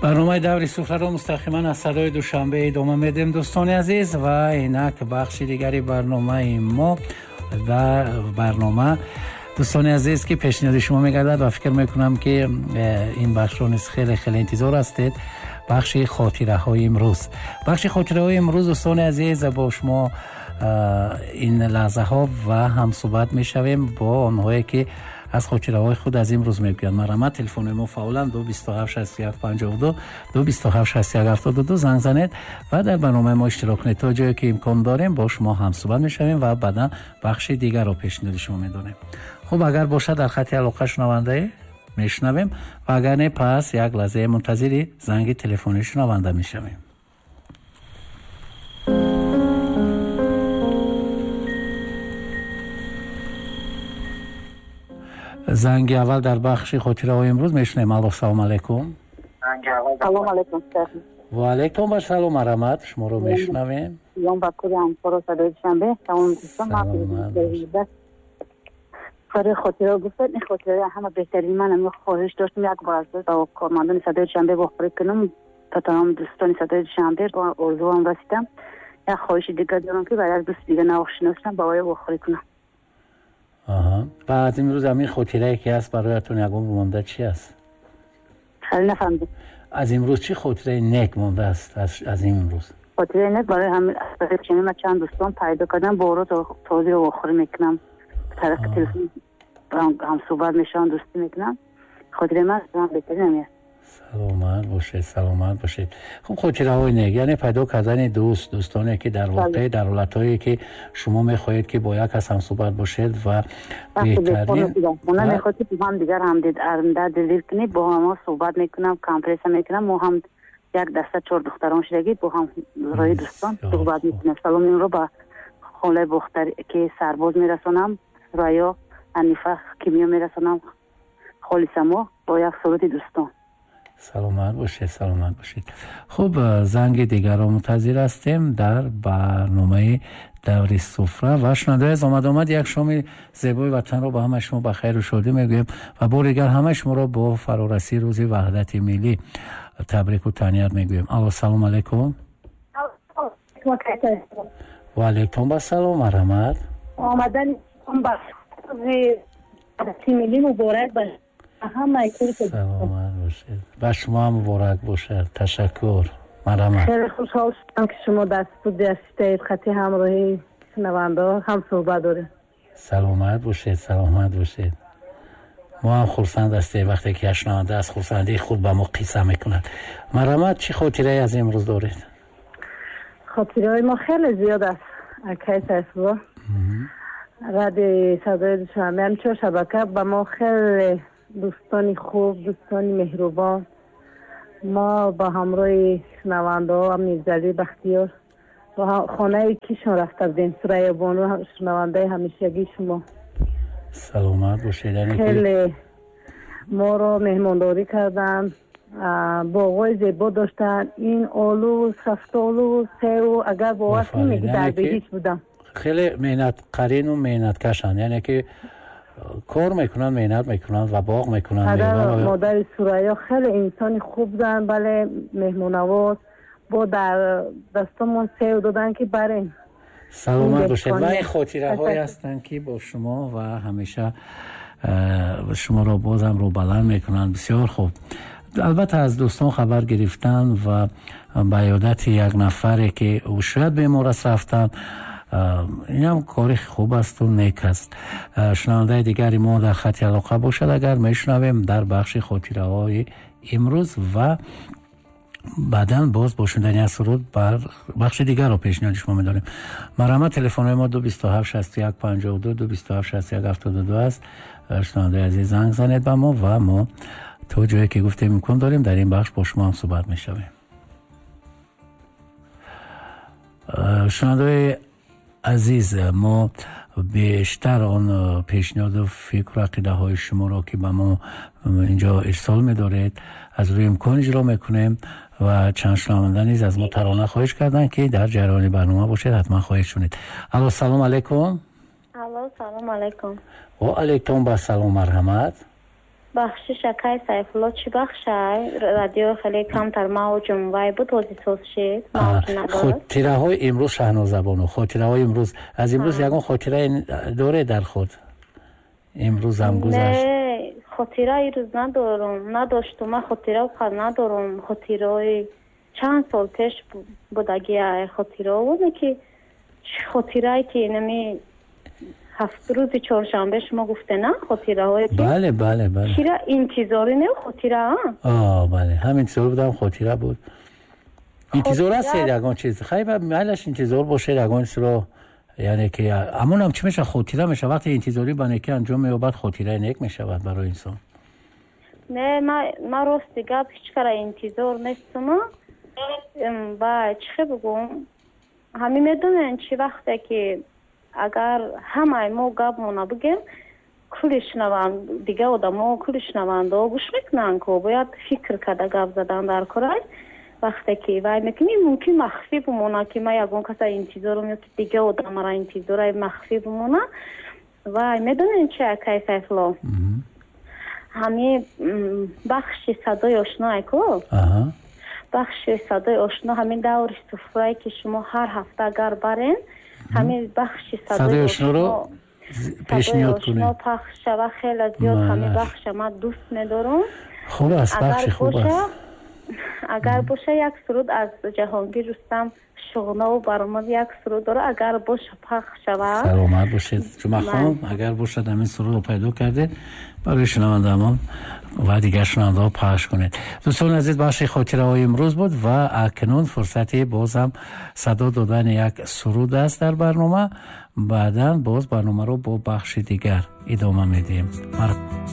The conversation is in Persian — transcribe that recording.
برنامه دوری سفره را مستقیما از صدای دوشنبه ادامه میدیم دوستان عزیز و اینک بخش دیگری برنامه ما و برنامه دوستان عزیز که پیشنهاد شما میگردد و فکر میکنم که این بخش رو خیلی خیلی انتظار هستید. بخش خاطره های امروز. بخش خاطره های امروز دوستان عزیز با شما این لحظه ها و هم صحبت میشویم با آنهایی که از خاطره های خود از امروز میگویند. مرحمت تلفن ما فعلا 2276152 2276172 زنگ زنید و در برنامه ما اشتراک کنید تا جایی که امکان داریم با شما هم صحبت میشویم و بعدا بخش دیگر رو پیشنهاد شما میدونیم. خب اگر باشد در خط علاقه شنونده میشنویم و اگر نه پس یک لحظه منتظری زنگ تلفنی شنونده میشویم. زنگ اول در بخش خاطره های امروز میشنویم. الو سلام علیکم. سلام علیکم. و علیکم السلام مرحمت. شما رو میشنویم. یوم باکوری هم فرصت دادید شنبه تمام دوستان برای خاطره گفتن این خاطره همه بهترین منم خواهش داشتم یک بار از با کارمندان صدای شنبه بخوری کنم تا تمام دوستان صدای شنبه با آرزوام رسیدم. یک خواهش دیگه دارم که بعد از دوست دیگه ناخشناسم با وای بخوری کنم. بعد امروز همین خاطره که هست برایتون یگان مونده چی است؟ خیلی نفهمیدم. از امروز چی خاطره نیک مونده است از این امروز؟ خاطره نیک برای همین چنین من چند دوستان پیدا کردم بارو تازه رو بخوری میکنم. طرف تلفن هم صحبت میشن دوستی میکنم. خاطره من بهتری نمیاد. سلامت باشید سلامت باشید. خب خاطره های نیک یعنی پیدا کردن دوستانی که در واقع در حالتایی که شما میخواهید که با یک کس هم صحبت باشید و بهترین اونا میخواد که هم دیگر هم دل کنید با هم صحبت میکنم کامپرس میکنم و هم یک دسته 4 دختران شدگی با هم روی دوستان صحبت میکنم. سلام این رو با خاله بختر که سرباز میرسونم رایا انیفه کیمیا میرسونم خالی سما با یک صورت دوستان. سلامت باشید سلامت باشید. خب زنگ دیگر رو منتظر هستیم در برنامه دوری سفره و شنونده از آمد یک شام زیبای وطن رو با همه شما بخیر و شادی میگویم و بار دیگر همه شما رو با فرارسی روز وحدت ملی تبریک و تهنیت میگویم. الو سلام علیکم. و علیکم السلام مرحمت. آمدن با ملی مبارک باشه. سلامت باشید. با شما هم مبارک باشد. تشکر. مرحمت. خیلی خوشحال شدم که شما دست بودی هستید خطی همراهی شنونده هم صحبت داریم. سلامت باشید سلامت باشید. ما هم خرسند هستیم وقتی که شنونده از خرسندی خود با ما قصه میکند. مرحمت چی خاطره از امروز دارید؟ خاطره ما خیلی زیاد است. کیس است رادیو صدای دوشنبه همچون شبکه با ما خیلی دوستانی خوب دوستانی مهربان ما با همراه شنونده ها میرزلی بختیار و خانه کیشون رفته بودیم سرای بانو شنونده همیشگی شما. سلامت باشید. خیلی ما رو مهمانداری کردن باغای زیبا داشتن این آلو سفتالو سیو اگر باور کنید در بهیچ بودم خیلی مهنت قرین و مهنت کشن یعنی که کار میکنن مهنت میکنن و باغ میکنن. مادر سوریا خیلی انسانی خوب بودن بله مهمونوار با در دستمون سیو دادن که بریم. سلامت باشید. و این خاطره های هستن که با شما و همیشه شما رو بازم رو بلند میکنن. بسیار خوب. البته از دوستان خبر گرفتن و به یادت یک نفری که او شاید بیمارست رفتن این هم کاری خوب است و نیک است. شنونده دیگری ما در خط علاقه باشد اگر میشنویم در بخش خاطره های امروز و بعدا باز با شنیدن از سرود بر بخش دیگر رو پیشنهاد شما می‌داریم. مرحمت تلفن ما 2276152 2276172 است. شنونده عزیز زنگ زنید به ما و ما تا جایی که گفتیم امکان داریم در این بخش با شما هم صحبت می‌شویم. شنونده عزیز ما بیشتر آن پیشنهاد و فکر و عقیده های شما را که به ما اینجا ارسال می‌دارید از روی امکان اجرا میکنیم و چند شنونده نیز از ما ترانه خواهش کردن که در جریان برنامه باشید حتما خواهید شنید. الو سلام علیکم. الو سلام علیکم. و علیکم با سلام مرحمت. بخشش اکای سیفالله چی بخشای رادیو خیلی کمتر موجم وای بود وزی سوز شد خاطره های امروز شهناز بانو خاطره های امروز از امروز یکون خاطره داره در خود امروز هم گذشت نه خاطره ای روز نداشتم من خاطره ندارم خاطره چند سال پیش بودگی خاطره اونه که خاطره ای که نمی هفت روز چهارشنبه شما گفته نه خاطره های که بله چرا انتظاری نه خاطره بله هم انتظار بودم خاطره بود انتظار هست یگان چیز خیلی محلش انتظار باشه یگان سرا یعنی که امون هم چی میشه خاطره میشه وقتی انتظاری با نیکی انجام میشه بعد خاطره نیک میشه برای انسان نه ما راستی گپ هیچ کار انتظار نیستم با چه بگم همین میدونن چی وقته که اگر همه ما گپ بگیم کلش نوند دیگه آدم کلش نوند و گوش میکنن که باید فکر کرده گپ زدن در کارای وقتی که وای میکنی ممکن مخفی بمونه که ما یکون کسا انتظار میاد دیگه آدم را انتظار مخفی بمونه وای میدونین چه اکای سیفالله همین بخش صدای آشنا که بخش صدای آشنا همین دور سفره که شما هر هفته اگر برین همین بخش صدای آشنا رو پیشنهاد کنید پخش و خیلی زیاد همین بخش ما دوست ندارم خوب است بخش خوب است اگر باشه یک سرود از جهانگیر رستم شغنا و برامد یک سرود داره اگر باشه پخش شود سلامت باشید شما خانم اگر باشه همین سرود رو پیدا کرده برای شنوندگان و دیگر شنونده ها پخش کنید دوستان عزیز بخش خاطره های امروز بود و اکنون فرصتی باز هم صدا دادن یک سرود است در برنامه بعداً باز برنامه رو با بخش دیگر ادامه میدیم